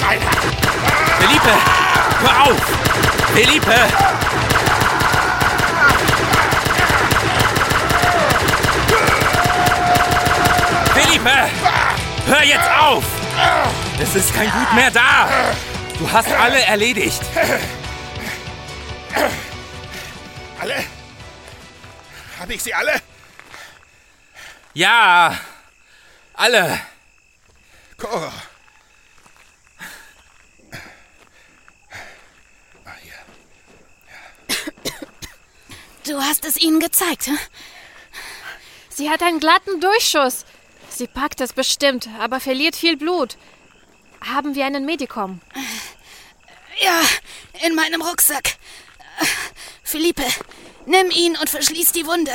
Felipe, hör auf! Felipe! Felipe! Hör jetzt auf! Es ist kein Gut mehr da! Du hast alle erledigt! Alle? Habe ich sie alle? Ja! Alle! Cora! Du hast es ihnen gezeigt, hm? Sie hat einen glatten Durchschuss. Sie packt es bestimmt, aber verliert viel Blut. Haben wir einen Medikum? Ja, in meinem Rucksack. Felipe, nimm ihn und verschließ die Wunde.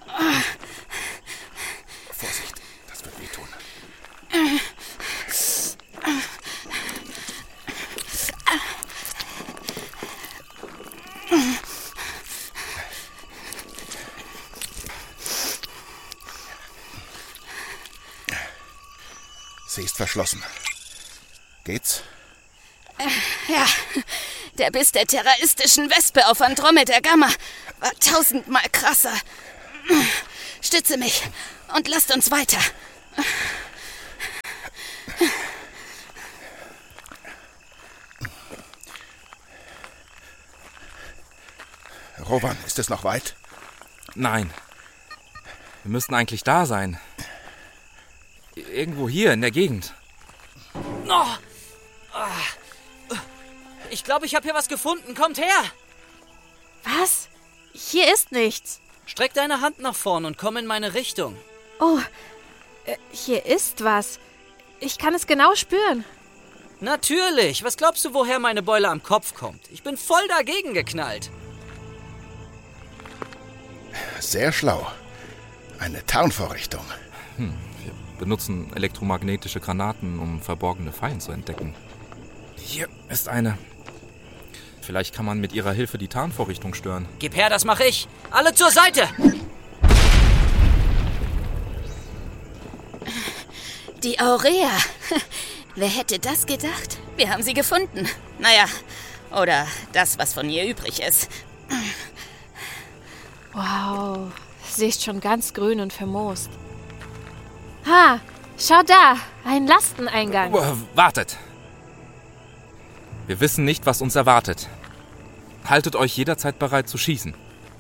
Vorsicht, das wird wehtun. Sie ist verschlossen. Geht's? Ja, der Biss der terroristischen Wespe auf Andromeda Gamma war 1000-mal krasser. Stütze mich und lasst uns weiter. Rowan, ist es noch weit? Nein. Wir müssten eigentlich da sein. Irgendwo hier in der Gegend. Ich glaube, ich habe hier was gefunden. Kommt her! Was? Hier ist nichts. Streck deine Hand nach vorn und komm in meine Richtung. Oh, hier ist was. Ich kann es genau spüren. Natürlich. Was glaubst du, woher meine Beule am Kopf kommt? Ich bin voll dagegen geknallt. Sehr schlau. Eine Tarnvorrichtung. Wir benutzen elektromagnetische Granaten, um verborgene Fallen zu entdecken. Hier ist eine. Vielleicht kann man mit ihrer Hilfe die Tarnvorrichtung stören. Gib her, das mache ich. Alle zur Seite! Die Aurea. Wer hätte das gedacht? Wir haben sie gefunden. Naja, oder das, was von ihr übrig ist. Wow, sie ist schon ganz grün und vermoost. Ha, schau da, ein Lasteneingang. Wartet! Wir wissen nicht, was uns erwartet. Haltet euch jederzeit bereit zu schießen.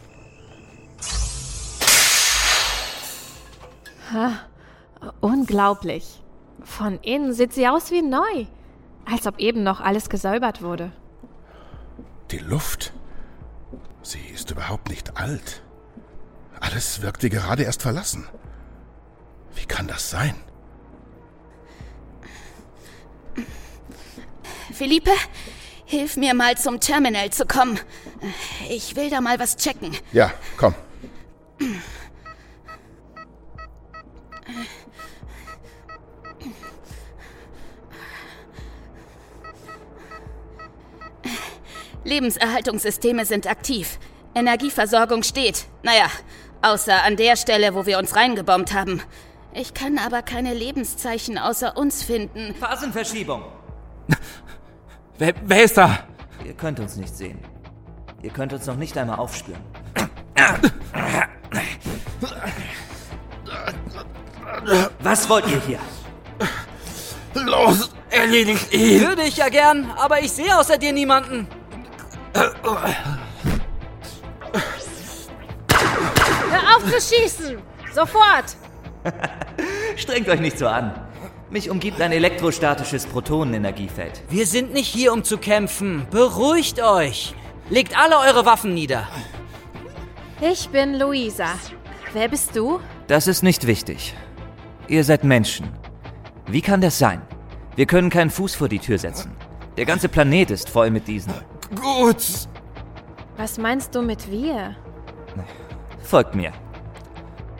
Unglaublich. Von innen sieht sie aus wie neu. Als ob eben noch alles gesäubert wurde. Die Luft. Sie ist überhaupt nicht alt. Alles wirkt wie gerade erst verlassen. Wie kann das sein? Felipe, hilf mir mal zum Terminal zu kommen. Ich will da mal was checken. Ja, komm. Lebenserhaltungssysteme sind aktiv. Energieversorgung steht. Naja, außer an der Stelle, wo wir uns reingebombt haben. Ich kann aber keine Lebenszeichen außer uns finden. Phasenverschiebung. Wer ist da? Ihr könnt uns nicht sehen. Ihr könnt uns noch nicht einmal aufspüren. Was wollt ihr hier? Los, erledigt ihn! Würde ich ja gern, aber ich sehe außer dir niemanden. Hör auf zu schießen! Sofort! Strengt euch nicht so an. Mich umgibt ein elektrostatisches Protonenenergiefeld. Wir sind nicht hier, um zu kämpfen. Beruhigt euch. Legt alle eure Waffen nieder. Ich bin Luisa. Wer bist du? Das ist nicht wichtig. Ihr seid Menschen. Wie kann das sein? Wir können keinen Fuß vor die Tür setzen. Der ganze Planet ist voll mit diesen. Gut. Was meinst du mit wir? Folgt mir.